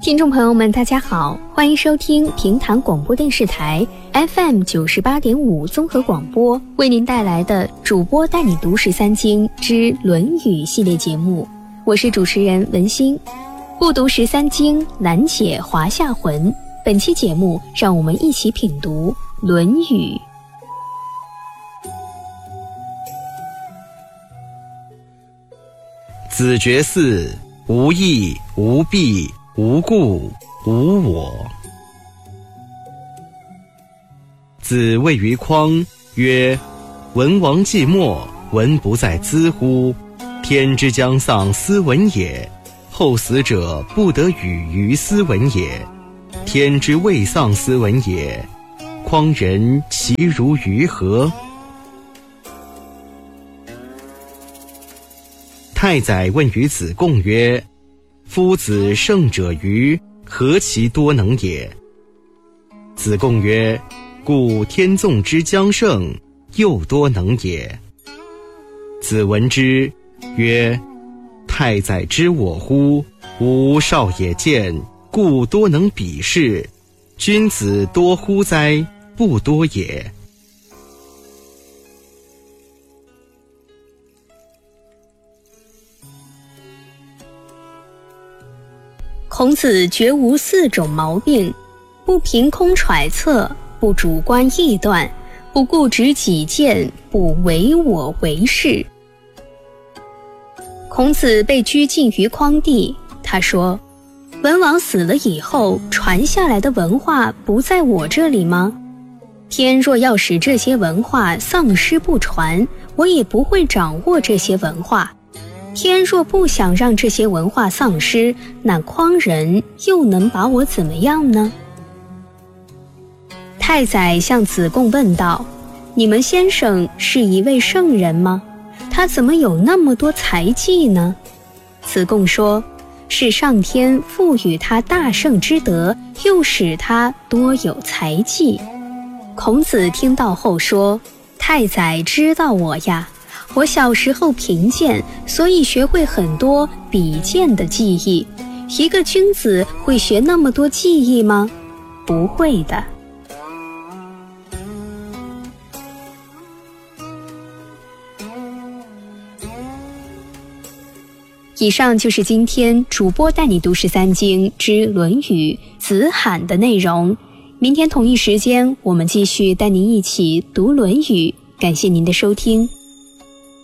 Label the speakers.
Speaker 1: 听众朋友们大家好，欢迎收听平潭广播电视台 FM 98.5综合广播为您带来的主播带你读13经之论语系列节目，我是主持人文心。不读13经，难解华夏魂。本期节目让我们一起品读论语。
Speaker 2: 子绝嗣，无义，无弊，无故，无我。子谓于匡曰：文王既没，文不在兹乎？天之将丧斯文也，后死者不得与于斯文也。天之未丧斯文也，匡人其如于何？太宰问于子贡曰：夫子胜者于何其多能也？子贡曰：故天纵之将胜，又多能也。子闻之曰：太宰知我乎？吾少也见，故多能比视。君子多乎哉？不多也。
Speaker 1: 孔子绝无4种毛病：不凭空揣测，不主观臆断，不固执己见，不唯我为是。孔子被拘禁于匡地，他说：文王死了以后，传下来的文化不在我这里吗？天若要使这些文化丧失不传，我也不会掌握这些文化。天若不想让这些文化丧失，那匡人又能把我怎么样呢？太宰向子贡问道：你们先生是一位圣人吗？他怎么有那么多才技呢？子贡说：是上天赋予他大圣之德，又使他多有才技。孔子听到后说：太宰知道我呀，我小时候贫贱，所以学会很多比剑的技艺。一个君子会学那么多技艺吗？不会的。以上就是今天主播带你读13经之论语子罕的内容。明天同一时间，我们继续带您一起读论语。感谢您的收听。